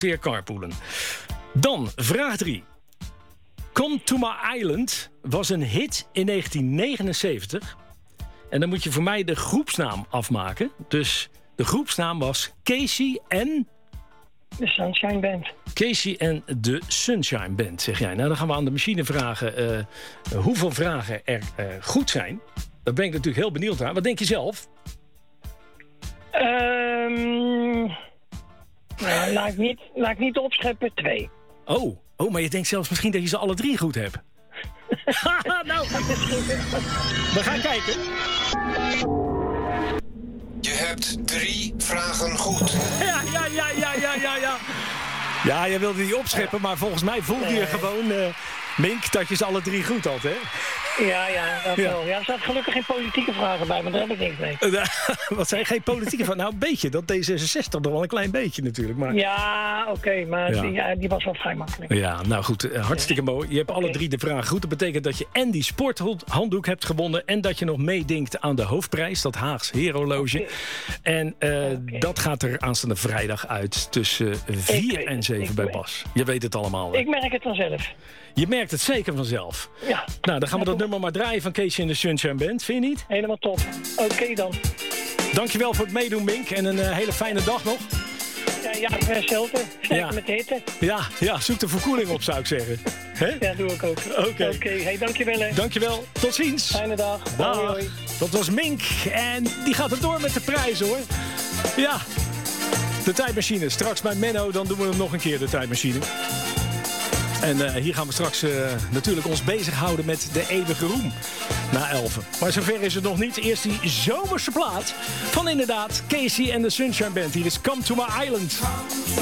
Zeer carpoolen. Dan, vraag 3. Come to My Island was een hit in 1979. En dan moet je voor mij de groepsnaam afmaken. Dus de groepsnaam was Casey en... De Sunshine Band. Casey en de Sunshine Band, zeg jij. Nou, dan gaan we aan de machine vragen hoeveel vragen er goed zijn. Daar ben ik natuurlijk heel benieuwd naar. Wat denk je zelf? Nou, laat ik niet opscheppen, 2. Oh, maar je denkt zelfs misschien dat je ze alle 3 goed hebt. Nou, we gaan kijken. Je hebt 3 vragen goed. Ja. Ja, je wilde die opscheppen, maar volgens mij voelde je gewoon, Mink, dat je ze alle 3 goed had, hè? Ja, dat wel. Ja, er zaten gelukkig geen politieke vragen bij, maar daar heb ik niks mee. Wat zijn geen politieke vragen? Nou, een beetje. Dat D66 nog wel een klein beetje natuurlijk. Maar... Ja, oké, maar die was wel vrij makkelijk. Ja, nou goed, hartstikke mooi. Je hebt alle 3 de vragen goed. Dat betekent dat je en die sporthanddoek hebt gewonnen... en dat je nog meedinkt aan de hoofdprijs, dat Haags heerhorloge. En dat gaat er aanstaande vrijdag uit tussen 4 en 7 bij Bas. Je weet het allemaal. Hè? Ik merk het vanzelf. Je merkt het zeker vanzelf. Ja. Nou, dan gaan we dat nummer maar draaien van Casey en de Sunshine Band. Vind je niet? Helemaal top. Oké dan. Dankjewel voor het meedoen, Mink. En een hele fijne dag nog. Ja, hetzelfde. Sterker met de hitte. Ja, zoek de verkoeling op, zou ik zeggen. Hè? Ja, doe ik ook. Oké. Hey, dankjewel. Hè. Dankjewel. Tot ziens. Fijne dag. Dag. Hoi. Dat was Mink. En die gaat er door met de prijzen, hoor. Ja. De tijdmachine. Straks bij Menno, dan doen we hem nog een keer, de tijdmachine. En hier gaan we straks natuurlijk ons bezighouden met de eeuwige roem. Na 11. Maar zover is het nog niet. Eerst die zomerse plaat van inderdaad Casey en de Sunshine Band. Hier is Come to My Island.